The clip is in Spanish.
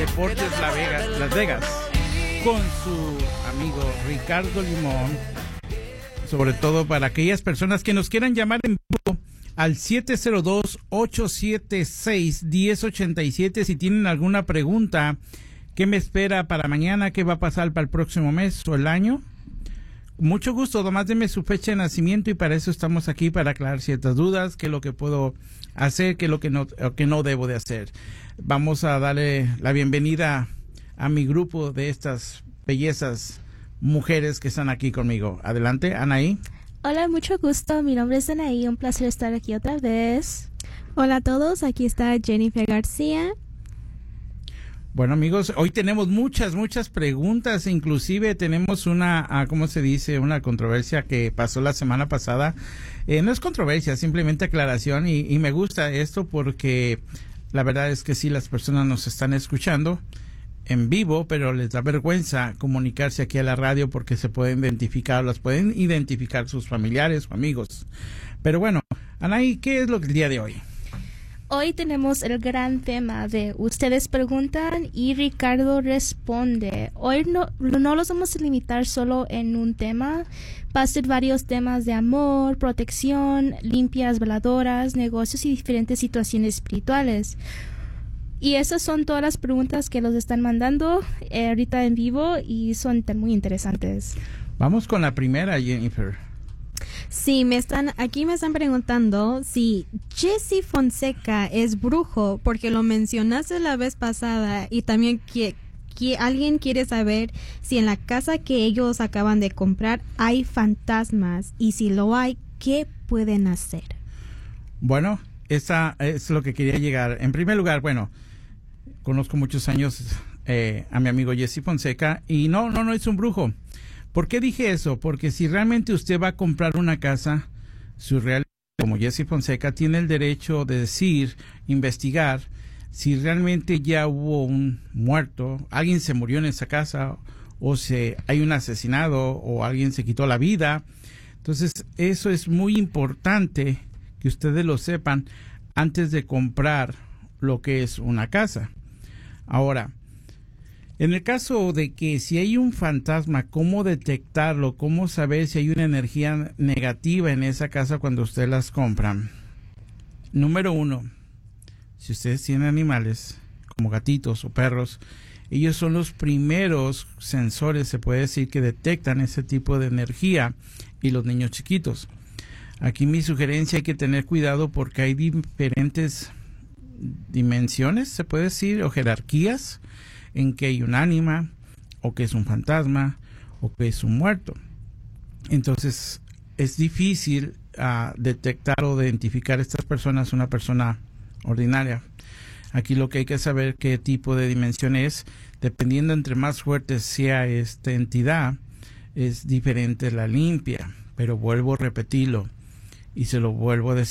Deportes Las Vegas con su amigo Ricardo Limón, sobre todo para aquellas personas que nos quieran llamar en vivo al 702-876-1087 si tienen alguna pregunta. ¿Qué me espera para mañana? ¿Qué va a pasar para el próximo mes o el año? Mucho gusto, nomás deme su fecha de nacimiento y para eso estamos aquí, para aclarar ciertas dudas, qué es lo que puedo hacer, qué es lo que no debo de hacer. Vamos a darle la bienvenida a mi grupo de estas bellezas mujeres que están aquí conmigo. Adelante, Anaí. Hola, mucho gusto, mi nombre es Anaí, un placer estar aquí otra vez. Hola a todos, aquí está Jennifer García. Bueno, amigos, hoy tenemos muchas preguntas, inclusive tenemos una, ¿cómo se dice? Una controversia que pasó la semana pasada. No es controversia, simplemente aclaración, y me gusta esto porque la verdad es que sí, las personas nos están escuchando en vivo, pero les da vergüenza comunicarse aquí a la radio porque se pueden identificar sus familiares o amigos. Pero bueno, Anaí, ¿qué es lo que el día de hoy? Hoy tenemos el gran tema de ustedes preguntan y Ricardo responde. Hoy no los vamos a limitar solo en un tema. Va a ser varios temas de amor, protección, limpias, veladoras, negocios y diferentes situaciones espirituales. Y esas son todas las preguntas que los están mandando ahorita en vivo y son muy interesantes. Vamos con la primera, Jennifer. Sí, me están preguntando si Jesse Fonseca es brujo, porque lo mencionaste la vez pasada, y también que alguien quiere saber si en la casa que ellos acaban de comprar hay fantasmas, y si lo hay, ¿qué pueden hacer? Bueno, esa es lo que quería llegar. En primer lugar, bueno, conozco muchos años a mi amigo Jesse Fonseca, y no es un brujo. ¿Por qué dije eso? Porque si realmente usted va a comprar una casa, su realidad, como Jesse Fonseca, tiene el derecho de decir, investigar, si realmente ya hubo un muerto, alguien se murió en esa casa, o hay un asesinado, o alguien se quitó la vida. Entonces, eso es muy importante que ustedes lo sepan antes de comprar lo que es una casa. Ahora, en el caso de que si hay un fantasma, ¿cómo detectarlo? ¿Cómo saber si hay una energía negativa en esa casa cuando ustedes las compran? Número 1, si ustedes tienen animales como gatitos o perros, ellos son los primeros sensores, se puede decir, que detectan ese tipo de energía, y los niños chiquitos. Aquí mi sugerencia, hay que tener cuidado porque hay diferentes dimensiones, se puede decir, o jerarquías, en que hay un ánima, o que es un fantasma, o que es un muerto. Entonces, es difícil detectar o identificar a estas personas, una persona ordinaria. Aquí lo que hay que saber qué tipo de dimensión es, dependiendo entre más fuerte sea esta entidad, es diferente la limpia. Pero vuelvo a repetirlo, y se lo vuelvo a decir.